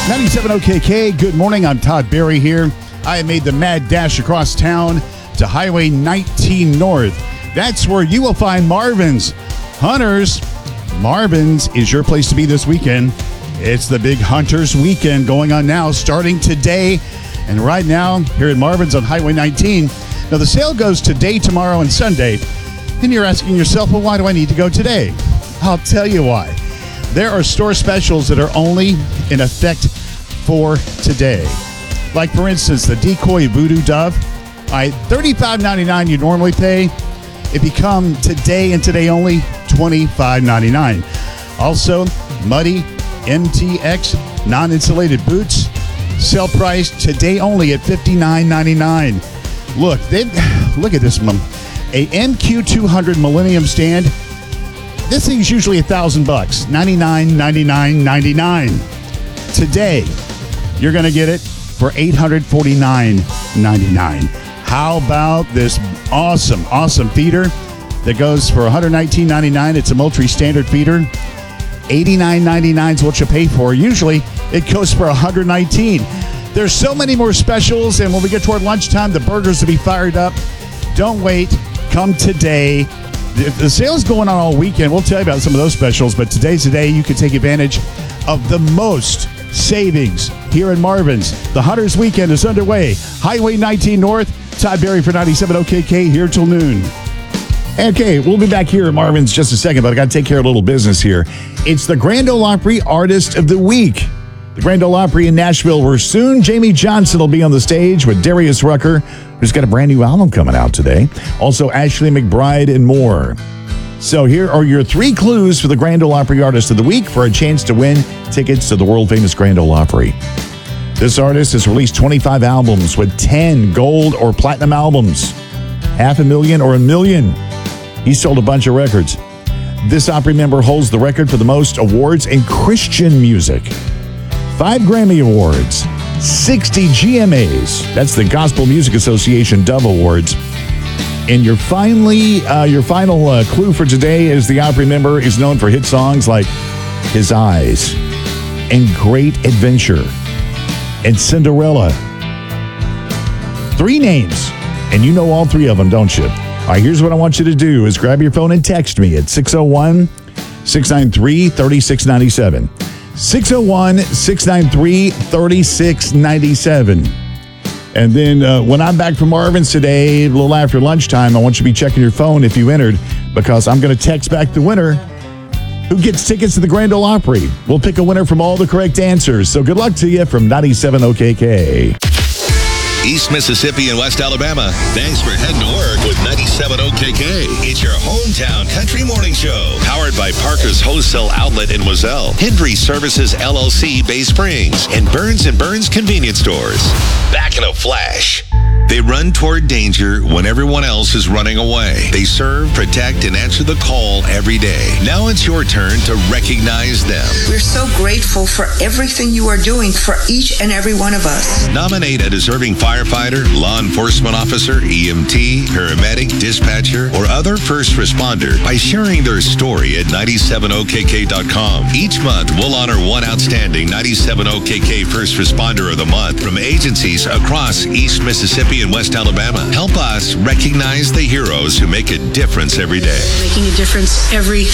97 OKK, good morning. I'm Todd Berry here. I have made the mad dash across town to Highway 19 North. That's where you will find Marvin's. Hunters, Marvin's is your place to be this weekend. It's the big Hunters weekend going on now, starting today. And right now, here at Marvin's on Highway 19. Now, the sale goes today, tomorrow, and Sunday. And you're asking yourself, well, why do I need to go today? I'll tell you why. There are store specials that are only in effect for today. Like, for instance, the Decoy Voodoo Dove. $35.99 you normally pay. It become today and today only $25.99. Also, Muddy MTX non-insulated boots. Sale price today only at $59.99. Look at this one. A MQ200 Millennium stand. This thing's usually $1,000. $99.99. Today, you're going to get it for $849.99. How about this awesome feeder that goes for $119.99? It's a Moultrie standard feeder. $89.99 is what you pay for. Usually, it goes for $119. There's so many more specials, and when we get toward lunchtime, the burgers will be fired up. Don't wait. Come today. The sale's going on all weekend. We'll tell you about some of those specials, but today's the day you can take advantage of the most savings here in Marvin's. The Hunters Weekend is underway. Highway 19 North. Todd Berry for 97 OKK here till noon. Okay, we'll be back here at Marvin's just a second, but I got to take care of a little business here. It's the Grand Ole Opry Artist of the Week. The Grand Ole Opry in Nashville, where soon Jamie Johnson will be on the stage with Darius Rucker, who's got a brand new album coming out today. Also, Ashley McBryde and more. So here are your 3 clues for the Grand Ole Opry Artist of the Week for a chance to win tickets to the world-famous Grand Ole Opry. This artist has released 25 albums with 10 gold or platinum albums, 500,000 or 1 million. He sold a bunch of records. This Opry member holds the record for the most awards in Christian music. 5 Grammy Awards, 60 GMAs. That's the Gospel Music Association Dove Awards. And your final clue for today is the Opry member is known for hit songs like His Eyes and Great Adventure and Cinderella. 3 names, and you know all 3 of them, don't you? All right, here's what I want you to do is grab your phone and text me at 601-693-3697. 601-693-3697. And then when I'm back from Marvin's today, a little after lunchtime, I want you to be checking your phone if you entered, because I'm going to text back the winner who gets tickets to the Grand Ole Opry. We'll pick a winner from all the correct answers. So good luck to you from 97 OKK. East Mississippi and West Alabama. Thanks for heading to work with 97 OKK. It's your hometown country morning show. Powered by Parker's Wholesale Outlet in Wazelle, Hendry Services LLC, Bay Springs, and Burns & Burns Convenience Stores. Back in a flash. They run toward danger when everyone else is running away. They serve, protect, and answer the call every day. Now it's your turn to recognize them. We're so grateful for everything you are doing for each and every one of us. Nominate a deserving firefighter, law enforcement officer, EMT, paramedic, dispatcher, or other first responder by sharing their story at 97okk.com. Each month, we'll honor one outstanding 97OKK First Responder of the Month from agencies across East Mississippi and West Alabama. Help us recognize the heroes who make a difference every day. Making a difference every